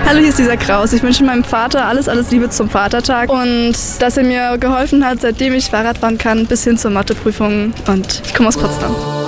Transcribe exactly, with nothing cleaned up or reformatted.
Hallo, hier ist Lisa Kraus. Ich wünsche meinem Vater alles, alles Liebe zum Vatertag und dass er mir geholfen hat, seitdem ich Fahrrad fahren kann, bis hin zur Matheprüfung. Und ich komme aus Potsdam.